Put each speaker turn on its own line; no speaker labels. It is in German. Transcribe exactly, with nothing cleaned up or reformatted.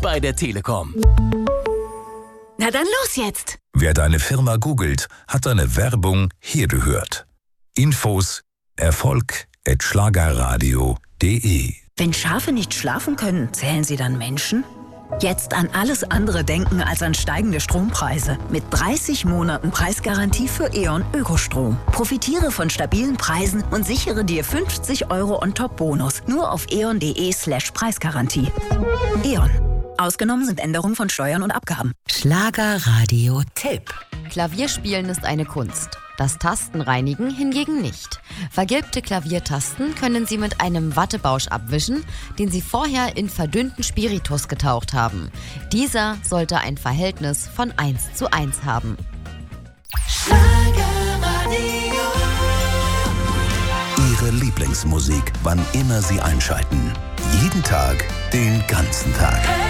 bei der Telekom.
Na dann los jetzt!
Wer deine Firma googelt, hat deine Werbung hier gehört. Infos Erfolg at schlagerradio punkt de.
Wenn Schafe nicht schlafen können, zählen sie dann Menschen? Jetzt an alles andere denken als an steigende Strompreise. Mit dreißig Monaten Preisgarantie für E.ON Ökostrom. Profitiere von stabilen Preisen und sichere dir fünfzig Euro on top Bonus. Nur auf eon.de slash Preisgarantie. E.ON. Ausgenommen sind Änderungen von Steuern und Abgaben. Schlagerradio-Tipp.
Klavierspielen ist eine Kunst. Das Tastenreinigen hingegen nicht. Vergilbte Klaviertasten können Sie mit einem Wattebausch abwischen, den Sie vorher in verdünnten Spiritus getaucht haben. Dieser sollte ein Verhältnis von eins zu eins haben.
Ihre Lieblingsmusik, wann immer Sie einschalten. Jeden Tag, den ganzen Tag.